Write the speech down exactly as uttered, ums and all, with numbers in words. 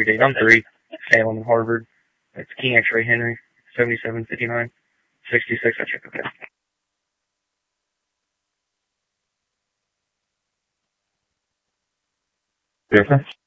three days. I'm three. Salem and Harvard. It's King X-Ray Henry, seventy-seven fifty-nine, sixty-six. I check. Okay. Different?